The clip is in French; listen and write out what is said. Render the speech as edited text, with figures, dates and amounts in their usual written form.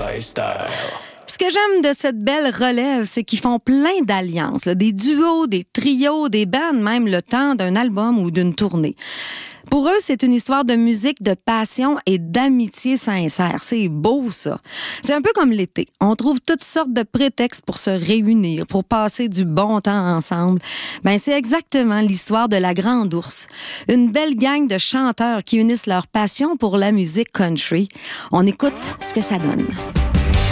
Ce que j'aime de cette belle relève, c'est qu'ils font plein d'alliances, là, des duos, des trios, des bands, même le temps d'un album ou d'une tournée. Pour eux, c'est une histoire de musique, de passion et d'amitié sincère. C'est beau, ça. C'est un peu comme l'été. On trouve toutes sortes de prétextes pour se réunir, pour passer du bon temps ensemble. Ben, c'est exactement l'histoire de la Grande Ourse. Une belle gang de chanteurs qui unissent leur passion pour la musique country. On écoute ce que ça donne.